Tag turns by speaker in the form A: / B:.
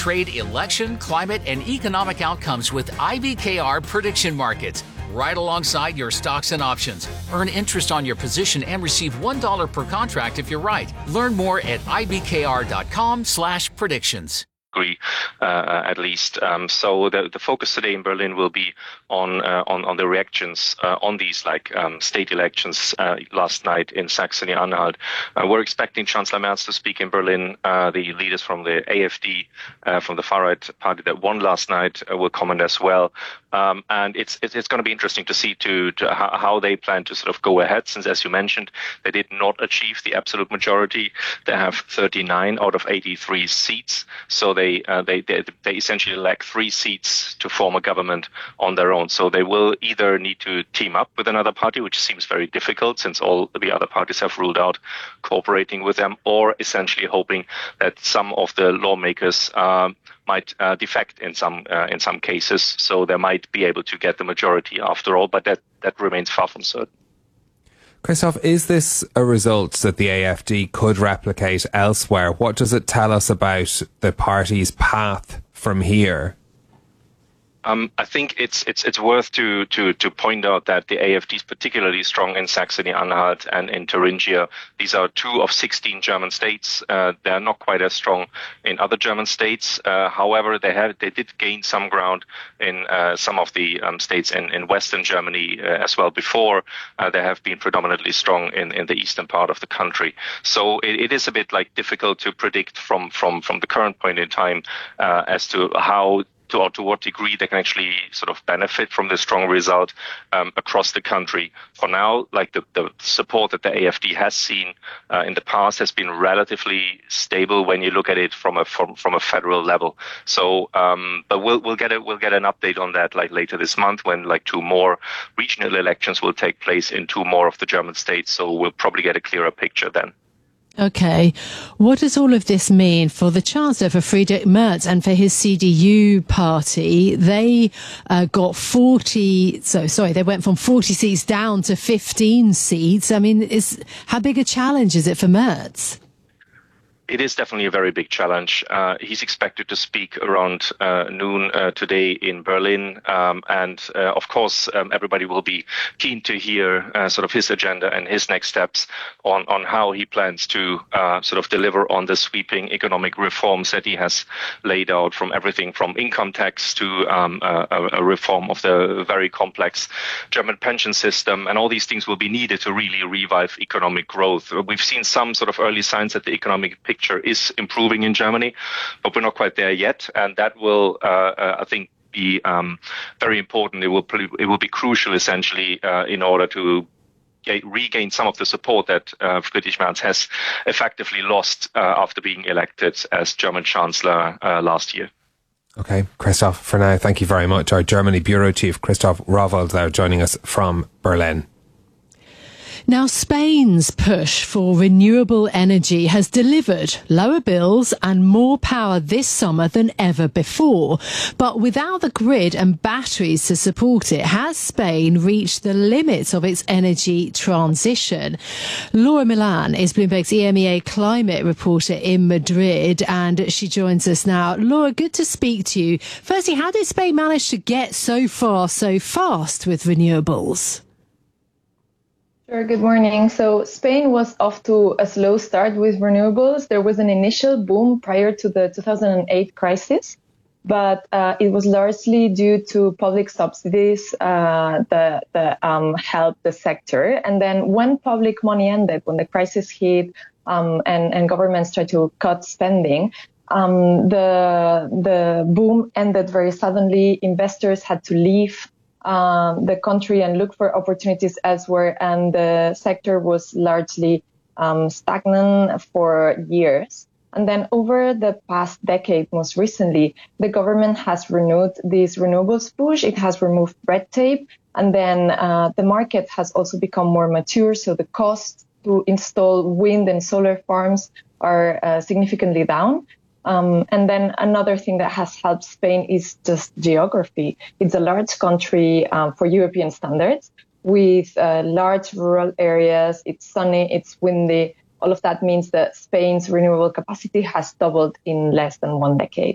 A: trade, election, climate, and economic outcomes with IBKR prediction markets, right alongside your stocks and options. Earn interest on your position and receive $1 per contract if you're right. Learn more at ibkr.com/predictions.
B: At least. So the focus today in Berlin will be on the reactions on these state elections last night in Saxony-Anhalt. We're expecting Chancellor Merz to speak in Berlin. The leaders from the AfD, from the far-right party that won last night, will comment as well. And it's going to be interesting to see how they plan to sort of go ahead, since, as you mentioned, they did not achieve the absolute majority. They have 39 out of 83 seats, so they essentially lack 3 seats to form a government on their own. So they will either need to team up with another party, which seems very difficult since all the other parties have ruled out cooperating with them, or essentially hoping that some of the lawmakers might defect in some cases, so they might be able to get the majority after all, but that remains far from certain.
C: Christoph, is this a result that the AfD could replicate elsewhere? What does it tell us about the party's path from here?
B: I think it's worth to point out that the AfD is particularly strong in Saxony-Anhalt and in Thuringia. These are 2 of 16 German states. They are not quite as strong in other German states. However, they did gain some ground in some of the states in Western Germany as well before. They have been predominantly strong in the eastern part of the country. So it is a bit difficult to predict from the current point in time as to how to what degree they can actually sort of benefit from the strong result across the country. For now, the support that the AfD has seen in the past has been relatively stable when you look at it from a federal level. So, but we'll get an update on that later this month when 2 more regional elections will take place in 2 more of the German states. So we'll probably get a clearer picture then.
D: Okay. What does all of this mean for the Chancellor, for Friedrich Merz, and for his CDU party? They they went from 40 seats down to 15 seats. I mean, how big a challenge is it for Merz?
B: It is definitely a very big challenge. He's expected to speak around noon today in Berlin. And of course, everybody will be keen to hear sort of his agenda and his next steps on how he plans to sort of deliver on the sweeping economic reforms that he has laid out, from everything from income tax to a reform of the very complex German pension system. And all these things will be needed to really revive economic growth. We've seen some sort of early signs that the economic picture is improving in Germany, but we're not quite there yet. And that will, I think, be very important. It will be crucial, essentially, in order to regain some of the support that Friedrich Merz has effectively lost after being elected as German Chancellor last year.
C: Okay, Christoph, for now, thank you very much. Our Germany Bureau Chief, Christoph Rauwald, now joining us from Berlin.
D: Now, Spain's push for renewable energy has delivered lower bills and more power this summer than ever before. But without the grid and batteries to support it, has Spain reached the limits of its energy transition? Laura Milan is Bloomberg's EMEA climate reporter in Madrid, and she joins us now. Laura, good to speak to you. Firstly, how did Spain manage to get so far so fast with renewables?
E: Sure, good morning. So Spain was off to a slow start with renewables. There was an initial boom prior to the 2008 crisis, but it was largely due to public subsidies that helped the sector. And then when public money ended, when the crisis hit and governments tried to cut spending, the boom ended very suddenly. Investors had to leave the country and look for opportunities elsewhere, and the sector was largely stagnant for years. And then over the past decade, most recently, the government has renewed this renewables push. It has removed red tape, and then the market has also become more mature, so the costs to install wind and solar farms are significantly down. And then another thing that has helped Spain is just geography. It's a large country for European standards with large rural areas. It's sunny, it's windy. All of that means that Spain's renewable capacity has doubled in less than 1 decade.